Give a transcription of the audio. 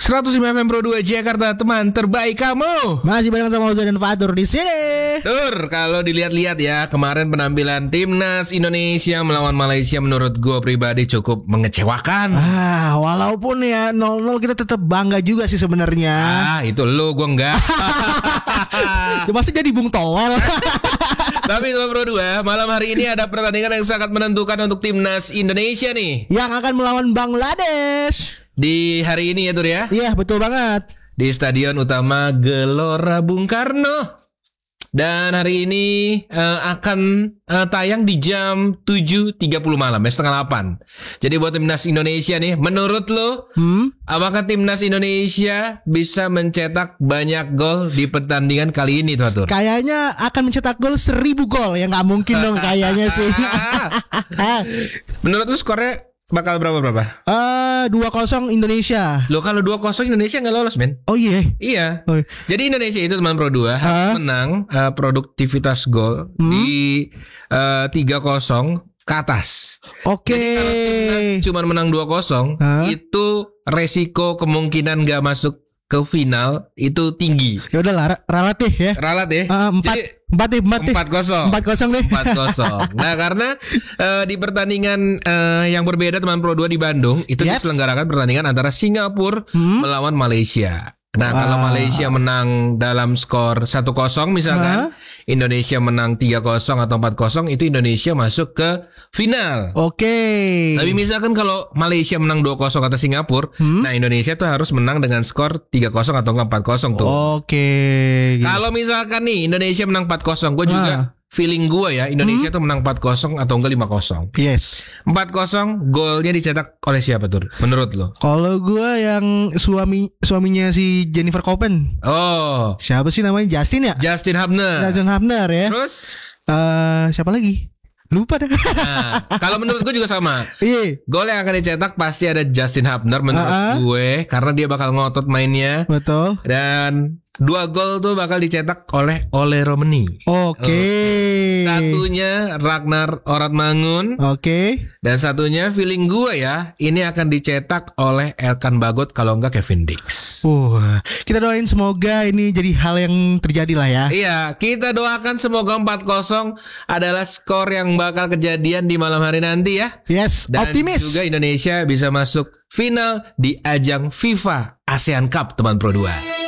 105 FM Pro 2 Jakarta, teman terbaik kamu. Masih bareng sama Oza dan Fatur di sini. Tur, kalau dilihat-lihat ya, kemarin penampilan timnas Indonesia melawan Malaysia menurut gue pribadi cukup mengecewakan. Walaupun ya 0-0 kita tetap bangga juga sih sebenarnya. Itu lu, gue enggak. Ya masa jadi Bung Toel. Tapi Teman Pro 2, malam hari ini ada pertandingan yang sangat menentukan untuk timnas Indonesia nih. Yang akan melawan Bangladesh. Di hari ini ya Tur ya. Iya betul banget. Di Stadion Utama Gelora Bung Karno. Dan hari ini akan tayang di jam 7.30 malam ya, setengah 8. Jadi buat timnas Indonesia nih, menurut lo apakah timnas Indonesia bisa mencetak banyak gol di pertandingan kali ini tuh Tur? Kayaknya akan mencetak gol 1000 gol. Ya gak mungkin dong kayaknya sih. Menurut lo skornya bakal berapa? 2-0 Indonesia. Lo kalau 2-0 Indonesia gak lolos men. Oh iya. Iya. Oh. Jadi Indonesia itu teman Pro 2 harus menang produktivitas gol di 3-0 ke atas. Oke. Jadi kalau timnas cuma menang 2-0 itu resiko kemungkinan gak masuk ke final itu tinggi. Ya udahlah relatif ya. Relatif. 4-0 deh. 4-0. Nah, karena di pertandingan yang berbeda teman Pro 2 di Bandung itu diselenggarakan pertandingan antara Singapura melawan Malaysia. Nah, kalau Malaysia menang dalam skor 1-0 misalkan, Indonesia menang 3-0 atau 4-0, itu Indonesia masuk ke final. Oke. Tapi misalkan kalau Malaysia menang 2-0 atas Singapura, nah Indonesia tuh harus menang dengan skor 3-0 atau 4-0 tuh. Oke. Kalau misalkan nih Indonesia menang 4-0, gue juga feeling gue ya Indonesia tuh menang 4-0 atau enggak 5-0. Yes. 4-0 golnya dicetak oleh siapa tuh menurut lo? Kalau gue yang suaminya si Jennifer Copen. Oh, siapa sih namanya? Justin ya? Justin Hubner ya. Terus siapa lagi? Lupa dah. Nah, kalau menurut gue juga sama. Iya. Gol yang akan dicetak pasti ada Justin Hubner menurut gue, karena dia bakal ngotot mainnya. Betul. Dan 2 gol tuh bakal dicetak oleh Ole Romeni. Oke. Satunya Ragnar Oratmangun. Oke. Dan satunya feeling gue ya, ini akan dicetak oleh Elkan Bagot kalau enggak Kevin Dix. Kita doain semoga ini jadi hal yang terjadi lah ya. Iya, kita doakan semoga 4-0 adalah skor yang bakal kejadian di malam hari nanti ya. Yes, dan optimis. Juga Indonesia bisa masuk final di ajang FIFA ASEAN Cup teman Pro 2.